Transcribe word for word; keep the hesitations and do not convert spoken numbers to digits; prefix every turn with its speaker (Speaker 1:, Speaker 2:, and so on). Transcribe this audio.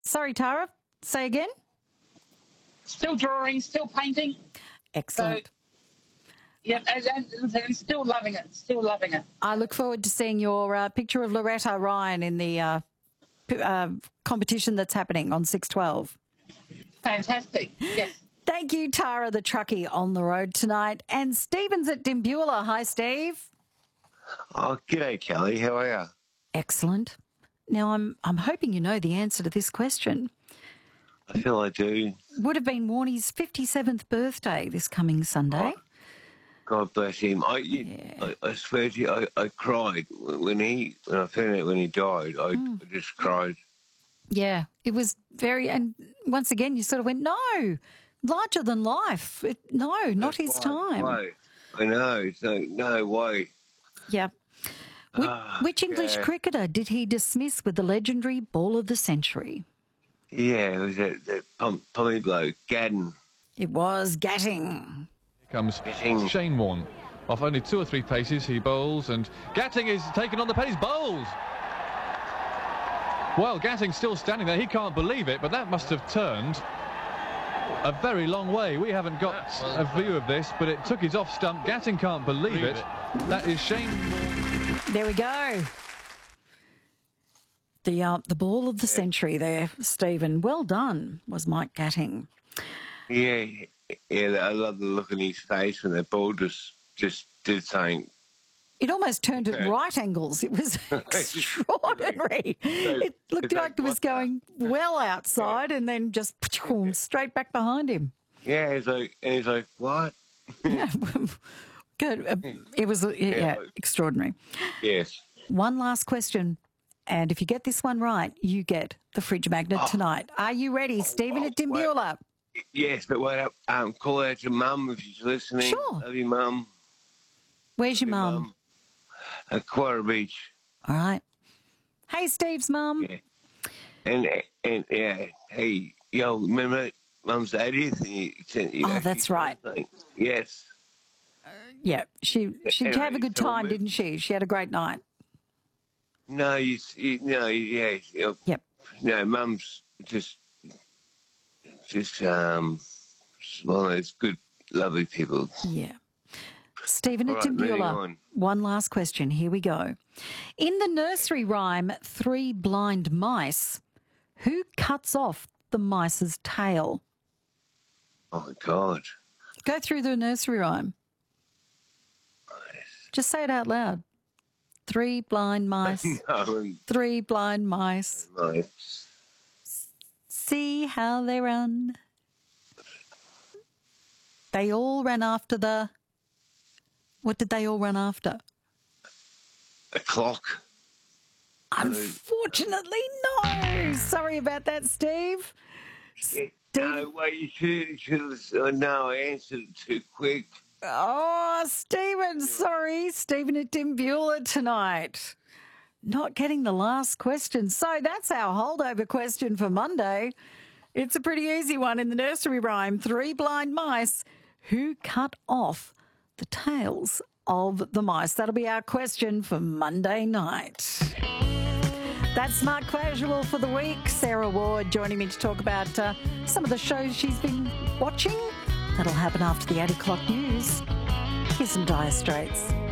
Speaker 1: Sorry, Tara. Say again.
Speaker 2: Still drawing, still painting.
Speaker 1: Excellent.
Speaker 2: So, yeah, and, and, and still loving it. Still loving it.
Speaker 1: I look forward to seeing your uh, picture of Loretta Ryan in the uh, p- uh, competition that's happening on six twelve.
Speaker 2: Fantastic. Yes.
Speaker 1: Thank you, Tara, the truckie on the road tonight. And Stephen's at Dimbula. Hi, Steve.
Speaker 3: Oh, g'day, Kelly. How are you?
Speaker 1: Excellent. Now, I'm I'm hoping you know the answer to this question.
Speaker 3: I feel I do.
Speaker 1: Would have been Warnie's fifty-seventh birthday this coming Sunday.
Speaker 3: Oh, God bless him. I, you,
Speaker 1: Yeah.
Speaker 3: I, I swear to you, I, I cried when he when I found out when he died. I,
Speaker 1: Mm.
Speaker 3: I just cried.
Speaker 1: Yeah, it was very, and once again, you sort of went, no, larger than life. It, no, not his
Speaker 3: Why-
Speaker 1: time.
Speaker 3: why? I know. It's no, no way.
Speaker 1: Yeah. Which,
Speaker 3: Ah,
Speaker 1: which English
Speaker 3: yeah.
Speaker 1: cricketer did he dismiss with the legendary ball of the century?
Speaker 3: Yeah, it was that, that pump, pumpy bloke, Gadden.
Speaker 1: It was Gatting.
Speaker 4: Here comes
Speaker 3: Gatting.
Speaker 4: Shane Warne. Off only two or three paces, he bowls, and Gatting is taken on the pace, bowls. Well, Gatting's still standing there. He can't believe it, but that must have turned a very long way. We haven't got a view of this, but it took his off stump. Gatting can't believe it. That is Shane Warne.
Speaker 1: There we go. The uh, the ball of the century there, Stephen. Well done, was Mike Gatting.
Speaker 3: Yeah, yeah. I love the look on his face when the ball just just did something.
Speaker 1: It almost turned at
Speaker 3: Yeah.
Speaker 1: right angles. It was extraordinary. It looked
Speaker 3: it's
Speaker 1: like
Speaker 3: like,
Speaker 1: it was
Speaker 3: what the-
Speaker 1: going well outside and then just straight back behind him.
Speaker 3: Yeah, he's like, and he's like, what?
Speaker 1: Yeah. Good. Uh, It was, uh, yeah,
Speaker 3: Yeah.
Speaker 1: extraordinary.
Speaker 3: Yes.
Speaker 1: One last question. And if you get this one right, you get the fridge magnet tonight. Are you ready, Stephen
Speaker 3: oh,
Speaker 1: at Dimbula?
Speaker 3: Yes, but wait up. Um, call out your mum if she's listening.
Speaker 1: Sure.
Speaker 3: Love you, mum.
Speaker 1: Where's your
Speaker 3: Love you,
Speaker 1: mum?
Speaker 3: At Quarter Beach.
Speaker 1: All right. Hey, Steve's mum.
Speaker 3: Yeah. And, and, yeah, hey, yo, remember mum's eightieth? And you sent you
Speaker 1: Oh,
Speaker 3: actually
Speaker 1: that's right.
Speaker 3: something? Yes.
Speaker 1: Yeah, she she
Speaker 3: Anyway,
Speaker 1: had a good
Speaker 3: tell
Speaker 1: time,
Speaker 3: me.
Speaker 1: didn't she? She had a great night.
Speaker 3: No, you, you no, yeah, you know,
Speaker 1: Yep.
Speaker 3: no, mum's just, just, um, well, it's good, lovely people.
Speaker 1: Yeah. Stephen at
Speaker 3: All right, moving
Speaker 1: Dimbula.
Speaker 3: on.
Speaker 1: One last question. Here we go. In the nursery rhyme, Three Blind Mice, who cuts off the mice's tail?
Speaker 3: Oh, my God.
Speaker 1: Go through the nursery rhyme. Just say it out loud. Three blind mice.
Speaker 3: No,
Speaker 1: Three blind mice.
Speaker 3: no.
Speaker 1: See how they run. They all ran after the... What did they all run after?
Speaker 3: A clock.
Speaker 1: Unfortunately, no. Sorry about that, Steve.
Speaker 3: No, wait, you should, you should have, uh, no, I answered it too quick.
Speaker 1: Oh, Stephen, sorry. Stephen at Dimbula tonight. Not getting the last question. So that's our holdover question for Monday. It's a pretty easy one in the nursery rhyme. Three blind mice who cut off the tails of the mice. That'll be our question for Monday night. That's Smart Casual for the week. Sarah Ward joining me to talk about uh, some of the shows she's been watching. That'll happen after the eight o'clock news. Here's some Dire Straits.